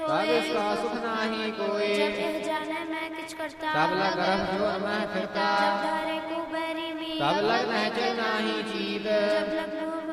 तब इसका सुख नाही कोई। जब यह जाने मैं किछ करता, तब लग गर्भ जोर में फिरता, जब धारे कुबेरी में, तब लग्न है चल नाही जीव। जब लग्न